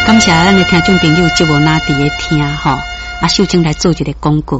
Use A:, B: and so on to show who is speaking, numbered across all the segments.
A: 感谢咱的听众朋友，节目拿伫咧听吼。秀清来做一个广告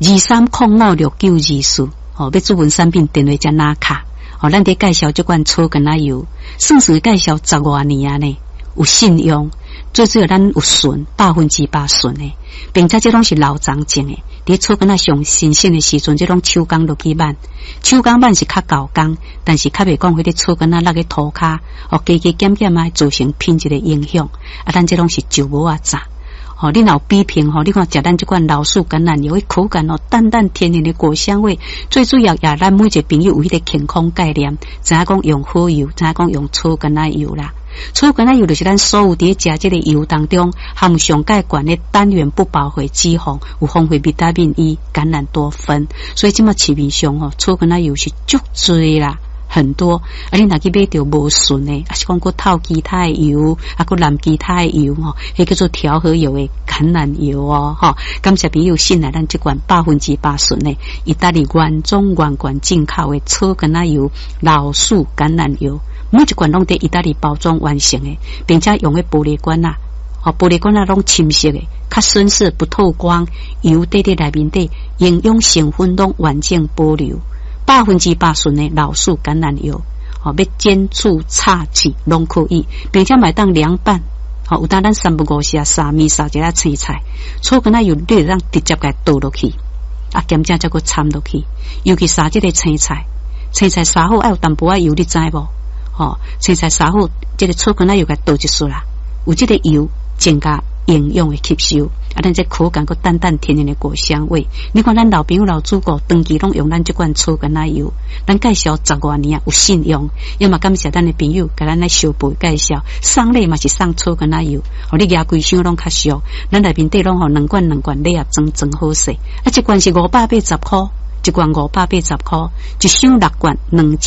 A: ，23056924吼，要主文产品电话加拿卡。咱伫介绍这款草根奶油，算是介绍10多年啊呢，有信用。最主要咱有纯，100%纯的，并且这拢是老长种的。伫草根上新鲜的时阵，这种手工落去挽，手工挽是较高工，但是较袂讲迄个草根落去涂骹，加加减减啊，造成品质的影响。咱这拢是就无啊炸。你若有比拼你看食咱这款老树橄榄油，口感淡淡天然的果香味，最主要也咱每一个朋友有迄个健康概念，知影讲用好油，知影讲用草橄榄油啦。草橄榄油就是咱所有伫食这个油当中含上介悬的单元不饱和脂肪，有丰富维他命 E、橄榄多酚，所以即马市面上草橄榄油是足多啦。很多，你若去买到无纯的，还是讲过透其他的油，过染其他的油迄叫做调和油的橄榄油感谢朋友信赖咱这款100%纯的意大利原装原罐进口的草橄榄油、老树橄榄油，每一罐拢伫意大利包装完成的，并且用的玻璃罐啊，玻璃罐啊拢深色的，较深色不透光，油底内面底营养成分拢完整保留。100%纯的老树橄榄油，要煎煮炒制拢可以，并且买当凉拌，有当咱3不5时沙米沙一下青菜，草橄榄油你让直接给倒落去，咸正再个掺落去，尤其沙这个青菜沙好要有淡薄仔油，你知无？青菜沙好，这个草橄榄油给倒一束啦，有这个油增加营养的吸收，咱这口感个淡淡天然的果香味。你看咱老朋友老祖国长期拢用咱这款草橄榄油，咱介绍10多年有信用，要么感谢咱的朋友给咱来小辈介绍，送礼嘛是送草橄榄油，你牙规箱拢较俗，咱内面底拢2罐礼盒装好势，一罐是580块，一罐580块，一箱6罐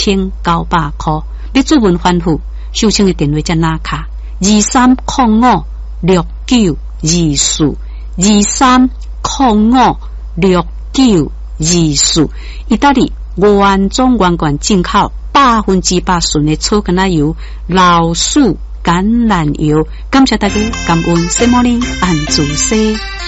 A: 2900块。你主文反复，秀清的电话在哪卡？23056924，23056924，意大利原装原罐进口100%纯的草橄榄油、老树橄榄油。感谢大家，感恩，谢莫尼安主西。